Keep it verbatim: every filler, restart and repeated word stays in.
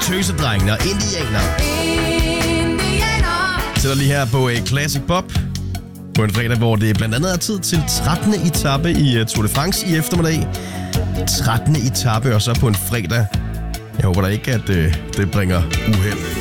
Tøsedrengene og Indianer. Sætter lige her på uh, Classic Pop på en fredag, hvor det blandt andet er tid til trettende etape i uh, Tour de France i eftermiddag. trettende etape, og så på en fredag. Jeg håber da ikke, at uh, det bringer uheld.